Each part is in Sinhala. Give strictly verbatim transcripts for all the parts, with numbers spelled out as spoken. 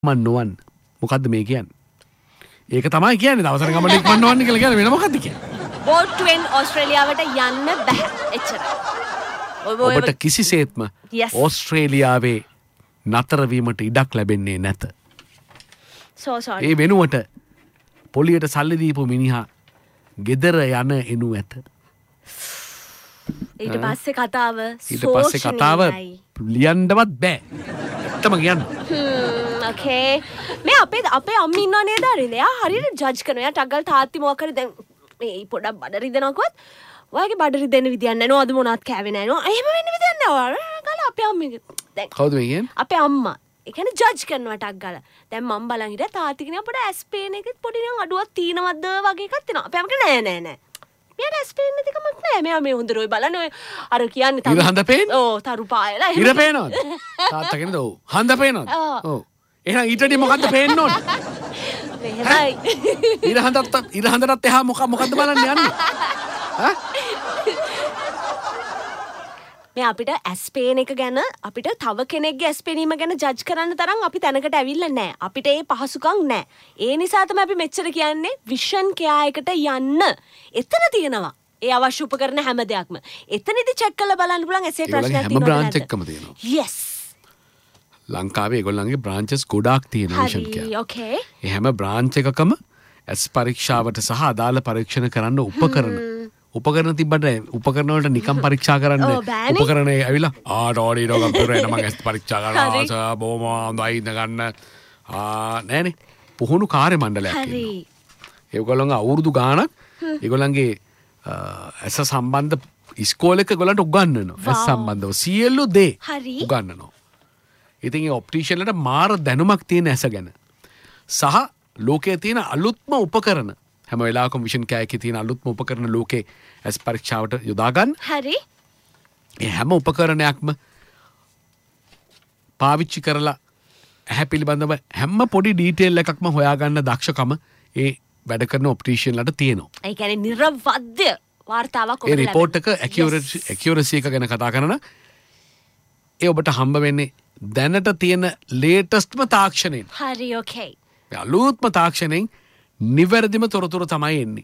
මන් නොවන්න. මොකද්ද මේ කියන්නේ? ඒක තමයි කියන්නේ දවසට ගමන ඉක්මන් නොවන්න කියලා කියන්නේ වෙන මොකද්ද කියන්නේ? බෝට්ටුවෙන් ඕස්ට්‍රේලියාවට යන්න බෑ. එච්චරයි. ඔබට කිසිසේත්ම ඕස්ට්‍රේලියාවේ නතර වීමට ඉඩක් ලැබෙන්නේ නැත. So sorry. ඒ වෙනුවට පොලියට සල්ලි දීපු මිනිහා ගෙදර යන එනු ඇත. ඊට පස්සේ කතාව ඊට පස්සේ කතාව ලියන්නවත් බෑ. ඇත්තම කියන්න. හ්ම් ඕකේ. මේ අපේ අපේ අම්මා ඉන්නව නේද අරින්ද? එයා හරියට ජජ් කරනවා. එයා ටග්ගල් තාත්ති මොකක් හරි දැන් මේ පොඩක් බඩ රිදෙනකොත් ඔයාගේ බඩ රිදෙන්න විදියක් නැහැ නෝ. අද මොනවත් කෑවේ නැහැ නෝ. එහෙම වෙන්න විදියක් නැහැ. ගාලා අපේ අම්මගේ දැන් කවුද මේ කියන්නේ? අපේ අම්මා. ඒ කියන්නේ ජජ් කරනවා ටක් ගාලා. දැන් මම බලන් හිටියා තාත්ති කෙනා පොඩ ඇස්පේන් එකෙත් පොඩි නිකන් අඩුවක් තියෙනවද වගේ එකක් තියෙනවා. අපේ අම්මා නෑ නෑ නෑ. මෙයාට ඇස්පේන් නැතිකමක් නෑ. මෙයා මේ හොඳ රොයි බලන්න ඔය අර කියන්නේ තමයි. ඉර හඳ පේන්නේ? ඔව් තරු පායලා. ඉර පේනවද? තාත්තා කෙනද ඔව්. හඳ පේනවද? ඔව්. එහෙනම් ඊටදී මොකද්ද පේන්න ඕනේ? මෙහෙමයි. ඉර හඳත් ඉර හඳටත් එහා මොකක් මොකද්ද බලන්න යන්නේ? ඈ? මේ අපිට ඇස්පේන එක ගැන අපිට තව කෙනෙක්ගේ ඇස්පෙනීම ගැන ජජ් කරන්න තරම් අපි තැනකට ඇවිල්ලා නැහැ. අපිට ඒ පහසුකම් නැහැ. ඒ නිසා තමයි අපි මෙච්චර කියන්නේ විෂන් කෙයා එකට යන්න. එතන තියෙනවා. ඒ අවශ්‍ය උපකරණ හැම දෙයක්ම. එතනදී චෙක් කරලා බලන්න පුළුවන් ඇසේ ප්‍රශ්නයක් තියෙනවද හැම බ්‍රාන්ච් එකකම තියෙනවා. yes. ලංකාවේ ඒගොල්ලන්ගේ බ්‍රාන්චස් ගොඩාක් තියෙනවා විෂන් කෙයා. හරි ඕකේ. ඒ හැම බ්‍රාන්ච් එකකම ඇස් පරීක්ෂාවට සහ අදාළ පරීක්ෂණ කරන්න උපකරණ උපකරණ තිබ්බට උපකරණ වලට නිකම් පරීක්ෂා කරන්න උපකරණ ඇවිල්ලා ආ ඩෝඩි ඩෝ කම්පියුටර් එන මම ඇස් පරීක්ෂා කරනවා සර් බොහොම හොඳයි ඉඳ ගන්න ආ නෑනේ පුහුණු කාර්ය මණ්ඩලයක් ඉන්නවා ඒගොල්ලන්ගේ අවුරුදු ගාණක් ඒගොල්ලන්ගේ ඇස සම්බන්ධ ඉස්කෝලේක ඒගොල්ලන්ට උගන්වනවා ඇස් සම්බන්ධව සියලු දේ උගන්වනවා ඉතින් ඒ ඔප්ටිෂියන්ලට මාර දැනුමක් තියෙන ඇස ගැන සහ ලෝකයේ තියෙන අලුත්ම උපකරණ හැම වෙලාවකම විෂන් කෑයකේ තියෙන අලුත්ම උපකරණ ලෝකේ ඇස් පරීක්ෂාවට යොදා ගන්න. හරි. ඒ හැම උපකරණයක්ම පාවිච්චි කරලා ඇහැ පිළිබඳව හැම පොඩි ඩීටේල් එකක්ම හොයාගන්න දක්ෂකම ඒ වැඩ කරන ඔප්ටිෂියන්ලට තියෙනවා. ඒ කියන්නේ නිර්වද්‍ය වාර්තාවක් ඔබට ඒ රිපෝට් එක ඇකියුරසි ඇකියුරසි එක ගැන කතා කරන ඒ ඔබට හම්බ වෙන්නේ දැනට තියෙන ලේටස්ට්ම තාක්ෂණයෙන්. හරි ඕකේ. අලුත්ම තාක්ෂණයෙන් නිවැරදිම තොරතුරු තමයි එන්නේ.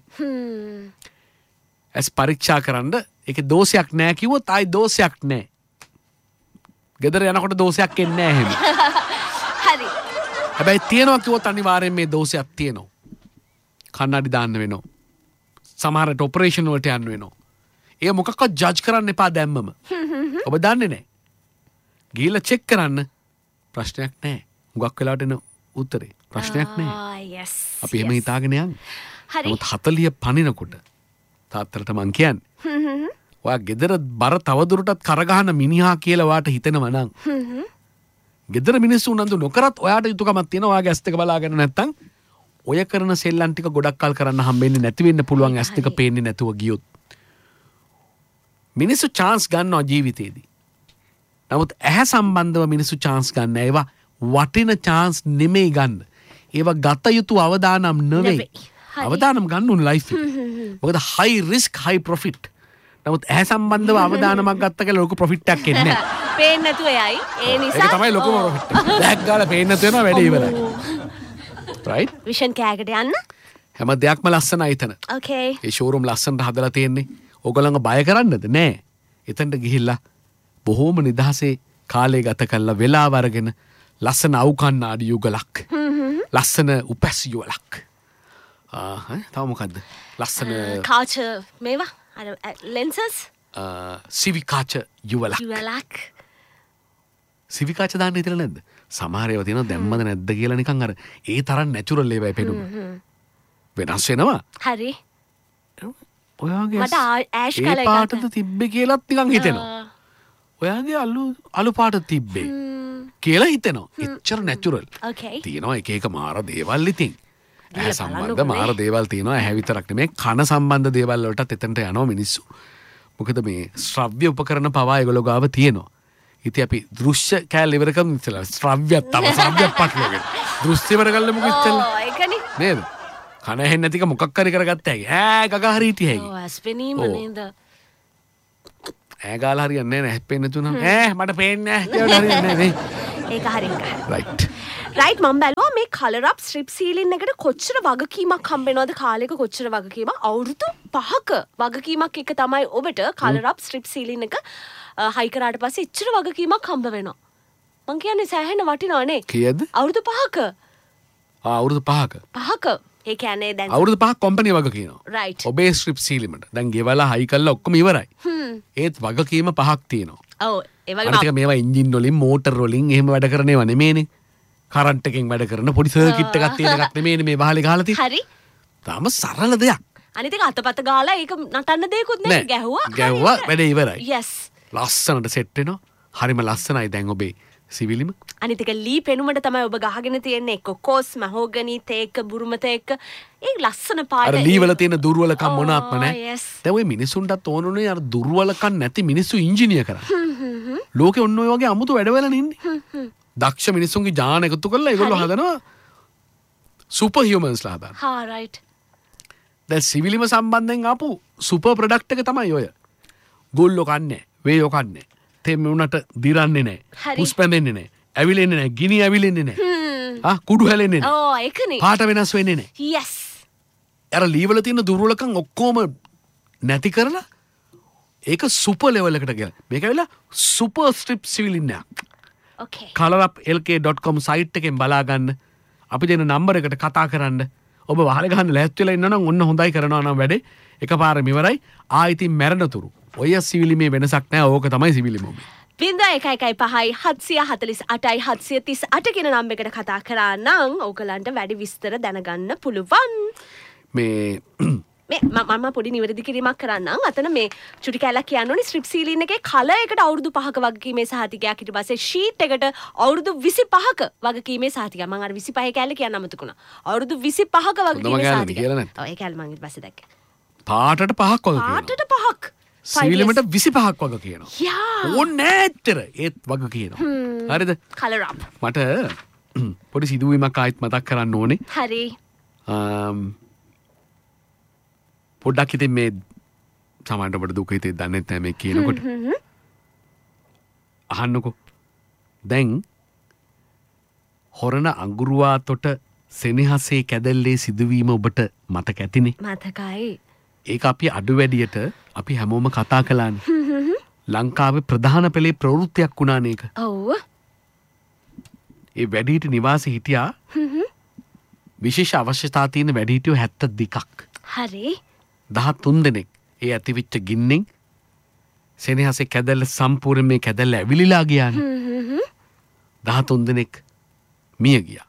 ඇස් පරීක්ෂා කරන්න ඒක දෝෂයක් නෑ කිව්වොත් ආයි දෝෂයක් නෑ. ගෙදර යනකොට දෝෂයක් එන්නේ නෑ එහෙම. හරි. හැබැයි තියනවා කිව්වොත් අනිවාර්යෙන් මේ දෝෂයක් තියෙනවා. කන්නඩි දාන්න වෙනවා. සමහරට ඔපරේෂන් වලට යන්න වෙනවා. ඒ මොකක්වත් ජජ් කරන්න එපා දැම්මම. ඔබ දන්නේ නෑ. ගිහලා චෙක් කරන්න ප්‍රශ්නයක් නෑ. හුඟක් වෙලාවට එන උත්තරේ ප්‍රශ්නයක් නෑ. අපි එහෙම හිතාගෙන යන්නේ. හරි. නමුත් හතළිය පනිනකොට තාත්තට මං කියන්නේ. ඔයා ගෙදර බර තවදුරටත් කරගහන මිනිහා කියලා වාට හිතෙනවා නම්. ගෙදර මිනිස්සු උනන්දු නොකරත් ඔයාට යුතුයකමක් තියෙනවා. ඔයාගේ ඇස් දෙක බලාගෙන නැත්තම් ඔය කරන සෙල්ලම් ටික ගොඩක් කල් කරන්න හම්බෙන්නේ නැති වෙන්න පුළුවන් ඇස් දෙක පේන්නේ නැතුව ගියොත්. මිනිස්සු chance ගන්නවා ජීවිතේදී. නමුත් ඇහැ සම්බන්ධව මිනිස්සු chance ගන්න. ඒවා වටින chance නෙමෙයි ගන්න. ඒවා ගත යුතු අවදානම් නෙවෙයි. අවදානම් ගන්න ඕනේ ලයිෆ් එකේ. මොකද high risk high profit. නමුත් ඇහැ සම්බන්ධව අවදානමක් ගත්ත කියලා ලොකු ප්‍රොෆිට් එකක් එන්නේ නැහැ. පේන්නේ නැතුව යයි. ඒ නිසා ඒක තමයි ලොකුම ප්‍රොෆිට් එක. බෑග් ගාලා පේන්නේ නැතුව යනවා වැඩේ ඉවරයි. right? විෂන් කෑගට යන්න. හැම දෙයක්ම ලස්සනයි එතන. okay. ඒ ෂෝරූම් ලස්සනට හදලා තියෙන්නේ. ඕගොල්ලන්ව බය කරන්නද? නෑ. එතනට ගිහිල්ලා බොහෝම නිදහසේ කාලය ගත කරලා වෙලාව අරගෙන ලස්සන අවුකන්නාඩි යුගලක්. ලස්සන උපැස් යුවලක්. ආ තව මොකද්ද? ලස්සන කාච මේවා අර ලෙන්සස් සිවිකාච යුවලක්. යුවලක්. සිවිකාච දාන්න හිතලා නැද්ද? සමහර ඒවා තියෙනවා දැම්මද නැද්ද කියලා නිකන් අර ඒ තරම් නැචරල් ඒවායි පෙනුම. වෙනස් වෙනවා. හරි. ඔයාගේ මට ඇෂ් කලර් ඒ පාටද තිබ්බේ කියලාත් නිකන් හිතෙනවා. ඔයාගේ අලු අලු පාට තිබ්බේ කියලා හිතෙනවා. එච්චර නැචරල්. තියෙනවා එක එක මාර දේවල් ඉතින්. ඇහැ සම්බන්ධ මාර දේවල් තියෙනවා. ඇහැ විතරක් නෙමෙයි කන සම්බන්ධ දේවල් වලටත් එතනට යනවා මිනිස්සු. මොකද මේ ශ්‍රව්‍ය උපකරණ පවා ඒගොල්ලෝ ගාව තියෙනවා. ඉතින් අපි දෘශ්‍ය කැල ඉවර කරමු ඉතලා ශ්‍රව්‍යත් තම ශ්‍රව්‍යත් පටලවගෙන. දෘශ්‍ය ඉවර කළා මොකද ඉතලා? ඔව් ඒකනේ. නේද? කන ඇහෙන්නේ නැතික මොකක් හරි කරගත්ත හැකි. ඈ ගගා හරි හිටිය හැකි. ඔව් ඇස්පෙනීම නේද? ඈ ගාලා හරියන්නේ නැහැ නේ. හැප්පෙන්නේ නැතුණා. ඈ මට පේන්නේ නැහැ කියලා හරියන්නේ නැහැ නේ. ඒක හරියට. right. රයිට් මම බැලුවා මේ කලර් අප් ස්ට්‍රිප් සීලින් එකට කොච්චර වගකීමක් හම්බ වෙනවද කාලෙක කොච්චර වගකීමක් අවුරුදු පහක වගකීමක් එක තමයි ඔබට කලර් අප් ස්ට්‍රිප් සීලින් එක හයි කරාට පස්සේ ඉච්චර වගකීමක් හම්බ වෙනවා මං කියන්නේ සෑහෙන වටිනවනේ කීයද අවුරුදු පහක ආ අවුරුදු පහක පහක ඒ කියන්නේ දැන් අවුරුදු පහක් කම්පැනි වග කියනවා රයිට් ඔබේ ස්ට්‍රිප් සීලිමට දැන් ගෙවලා හයි කරලා ඔක්කොම ඉවරයි ඒත් වගකීම පහක් තියෙනවා ඔව් ඒ වගේම අනිත් එක මේවා එන්ජින් වලින් මෝටර් වලින් එහෙම වැඩ කරන ඒවා නෙමෙයිනේ කරන්ට් එකෙන් වැඩ කරන පොඩි සර්කිට් එකක් තියෙන එකක් නෙමෙයිනේ මේ වහලේ ගහලා තියෙන්නේ හරි තාම සරල දෙයක් අනිත් එක අතපත ගාලා ඒක නටන්න දෙයක්වත් නෑ ගැහුවා ගැහුවා වැඩේ ඉවරයි yes ලස්සනට සෙට් වෙනවා හරිම ලස්සනයි දැන් ඔබේ සිවිලිම අනිත් එක ලී පෙනුමට තමයි ඔබ ගහගෙන තියෙන්නේ එක්ක කොස් මහෝගනි තේක බුරුම තේක ඒ ලස්සන පාට අර ලී වල තියෙන දුර්වලකම් මොනාත්ම Oh, නැහැ yes. දැන් ඔය මිනිසුන්ටත් ඕනුනේ අර දුර්වලකම් නැති මිනිස්සු ඉංජිනේර කරන්න ලෝකෙ ඔන්න ඔය වගේ අමුතු වැඩවලනේ ඉන්නේ දක්ෂ මිනිස්සුන්ගේ ඥාන එකතු කරලා ඒගොල්ලෝ හදනවා සුපර් හියුමන්ස්ලා හදනවා හා රයිට් දැන් සිවිලිම සම්බන්ධයෙන් ආපු සුපර් ප්‍රොඩක්ට් එක තමයි ඔය ගොල්ලෝ කන්නේ වේයෝ කන්නේ තෙම උනට දිරන්නේ නැහැ හරි. පුස් පැඳෙන්නේ නැහැ ඇවිලෙන්නේ නැහැ ගිනි ඇවිලෙන්නේ නැහැ ආ කුඩු හැලෙන්නේ නැහැ ඕ ඒකනේ පාට වෙනස් වෙන්නේ නැහැ yes අර ලීවල තියෙන දුර්වලකම් ඔක්කොම නැති කරලා ඒක සුපර් ලෙවල් එකට ගිහලා මේක ඇවිල්ලා සුපර් ස්ට්‍රිප් සිවිලින් එකක් okay color up l k dot com site එකෙන් බලා ගන්න අපි දෙන නම්බර් එකට කතා කරන්න ඔබ වහල ගහන්න ලෑස්ති වෙලා ඉන්නවා නම් ඔන්න හොඳයි කරනවා නම් වැඩේ එකපාරම ඉවරයි ආ ඉතින් මැරෙනතුරු ඔය සිවිලිමේ වෙනසක් නැහැ ඕක තමයි සිවිලිම ඔබේ බින්ද එකයි එකයි පහයි හත්සිය හතලිස් අටයි හත්සිය තිස් අට කියන නම් එකට කතා කරා නම් ඕගලන්ට වැඩි විස්තර දැනගන්න පුළුවන් මේ මේ මම පොඩි නිවැරදි කිරීමක් කරන්නම් අතන මේ චුටි කැලක් කියන්න ඕනේ ස්ට්‍රිප් සීලින් එකේ කලර් එකට අවුරුදු පහක වගකීමේ සහතිකයක් ඊට පස්සේ ෂීට් එකට අවුරුදු විසිපහක වගකීමේ සහතිකයක් මම අර විසිපහේ කැලේ කියන්න අමතකුණා අවුරුදු විසිපහක වගකීමේ සහතිකයක් ඔව් ඒ කැලේ මම ඊට පස්සේ දැක්කේ පාටට පහක් වගේ කියනවා පාටට පහක් සිවිලිමට විසිපහක් වගේ කියනවා යා ඕනේ ඇත්තට ඒත් වගේ කියනවා හරිද කලර් අප් මට පොඩි සිදුවීමක් ආයිත් මතක් කරන්න ඕනේ හරි පොඩ්ඩක් ඉතින් මේ සමහරට ඔබට දුක හිතේ දන්නේ නැහැ මේ කියනකොට අහන්නකෝ දැන් හොරණ අඟුරුවා තොට සෙනෙහසේ කැදල්ලේ සිදුවීම ඔබට මතක ඇතිනේ මතකයි ඒක අපි අඩු වැඩියට අපි හැමෝම කතා කළානේ ලංකාවේ ප්‍රධාන පෙළේ ප්‍රවෘත්තියක් වුණානේ ඒක ඔව් ඒ වැඩිහිටි නිවාසී හිටියා විශේෂ අවශ්‍යතා තියෙන වැඩිහිටියෝ හැත්තෑ දෙකක් හරි දහතුන් දෙනෙක් ඒ ඇතිවිච්ච ගින්නෙන් සෙනෙහසේ කැදැල්ල සම්පූර්ණ මේ කැදැල්ල ඇවිලිලා ගියානේ දහතුන් දෙනෙක් මිය ගියා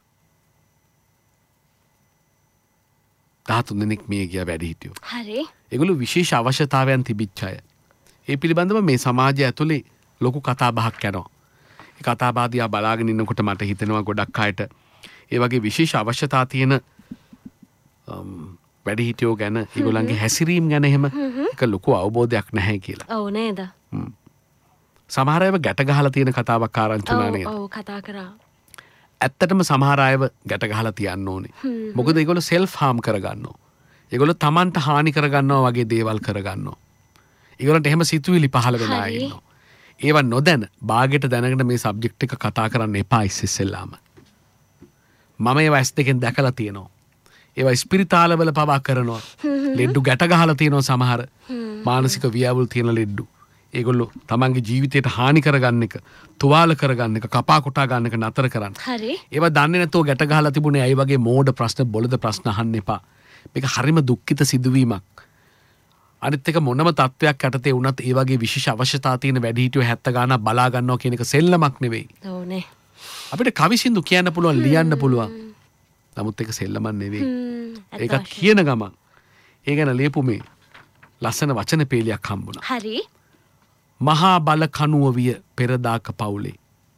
දහතුන් දෙනෙක් මිය ගියා වැඩිහිටියෝ හරි ඒගොල්ලෝ විශේෂ අවශ්‍යතාවයන් තිබිච්ච අය ඒ පිළිබඳව මේ සමාජය ඇතුලේ ලොකු කතා බහක් යනවා ඒ කතා බහ දිහා බලාගෙන ඉන්නකොට මට හිතෙනවා ගොඩක් අයට ඒ වගේ විශේෂ අවශ්‍යතා තියෙන වැඩිහිටියෝ ගැන ඒගොල්ලන්ගේ හැසිරීම් ගැන එහෙම එක ලොකු අවබෝධයක් නැහැ කියලා. ඔව් නේද? සමහර අයව ගැට ගහලා තියෙන කතාවක් ආරංචි වුණා නේද? ඔව් කතා කරා. ඇත්තටම සමහර අයව ගැට ගහලා තියන්න ඕනේ. මොකද ඒගොල්ලෝ සෙල්ෆ් හාම් කරගන්නවා. ඒගොල්ලෝ Tamanට හානි කරගන්නවා වගේ දේවල් කරගන්නවා. ඒගොල්ලන්ට එහෙම සිතුවිලි පහළ වෙලා ඉන්නවා. ඒවා නොදැන බාගෙට දැනගෙන මේ සබ්ජෙක්ට් එක කතා කරන්න එපා ඉස්සෙල්ලාම. මම ඒවා ඇස් දෙකෙන් දැකලා තියෙනවා. ඒවා ස්පිරිතාලවල පවා කරනවා. ලෙඩ්ඩු ගැට ගහලා තියෙනවා සමහර. මානසික ව්‍යාවුල් තියෙන ලෙඩ්ඩු. ඒගොල්ලෝ තමන්ගේ ජීවිතයට හානි කරගන්න එක, තුවාල කරගන්න එක, කපා කොටා ගන්න එක නතර කරන්න. හරි. ඒවා දන්නේ නැතුව ගැට ගහලා තිබුණේ අය වගේ මෝඩ ප්‍රශ්න, බොළඳ ප්‍රශ්න අහන්න එපා. මේක හරිම දුක්ඛිත සිදුවීමක්. අනිත් එක මොනම තත්වයක් යටතේ වුණත් ඒ වගේ විශේෂ අවශ්‍යතා තියෙන වැඩිහිටියෝ හැත්ත ගාණක් බලා ගන්නවා කියන එක සෙල්ලමක් නෙවෙයි. ඕනේ. අපිට කවි සින්දු කියන්න පුළුවන්, ලියන්න පුළුවන්. නමුත් ඒක සෙල්ලමක් නෙවෙයි. ඒක කියන ගමන් ඒ ගැන ලියපු මේ ලස්සන වචන පේලියක් හම්බුණා. හරි. මහා බල කනුව විය පෙරදාක පවුලේ.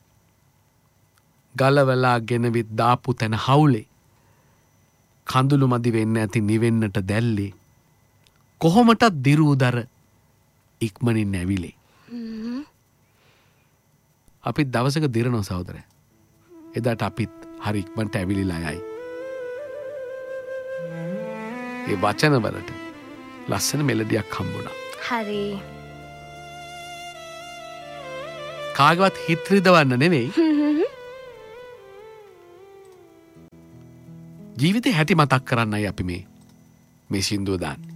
ගලවලා ගෙනවිත් දාපු තැන හවුලේ. කඳුළු මදි වෙන්න ඇති නිවෙන්නට දැල්ලේ. කොහොමටත් දිරූදර ඉක්මනින් ඇවිලේ. අපිත් දවසක දිරනවා සහෝදරයා. එදාට අපිත් හරි ඉක්මනට ඇවිලිලා යයි. ඒ වචන වලට ලස්සන මෙලඩියක් හම්බුණා. හරි. කාගවත් හිත රිදවන්න නෙවෙයි. ජීවිතේ හැටි මතක් කරන්නයි අපි මේ මේ සින්දුව දාන්නේ.